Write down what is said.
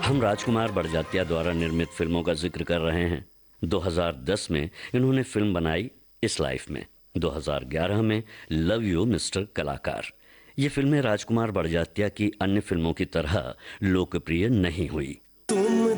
हम राजकुमार बड़जात्या द्वारा निर्मित फिल्मों का जिक्र कर रहे हैं। 2010 में इन्होंने फिल्म बनाई इस लाइफ में, 2011 में लव यू मिस्टर कलाकार। ये फिल्में राजकुमार बड़जात्या की अन्य फिल्मों की तरह लोकप्रिय नहीं हुई।